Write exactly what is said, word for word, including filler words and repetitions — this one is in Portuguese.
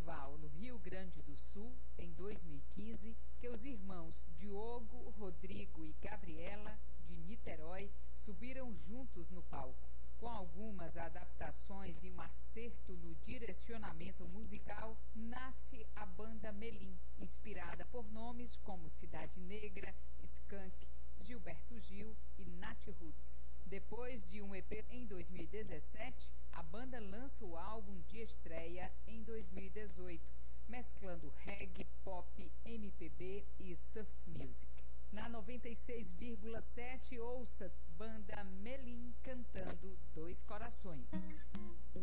festival no Rio Grande do Sul, em dois mil e quinze, que os irmãos Diogo, Rodrigo e Gabriela, de Niterói, subiram juntos no palco. Com algumas adaptações e um acerto no direcionamento musical, nasce a banda Melim, inspirada por nomes como Cidade Negra, Skank, Gilberto Gil e Nat Roots. Depois de um E P em dois mil e dezessete, a banda lança o álbum de estreia em dois mil e dezoito, mesclando reggae, pop, M P B e surf music. Na noventa e seis vírgula sete, ouça banda Melim cantando Dois Corações.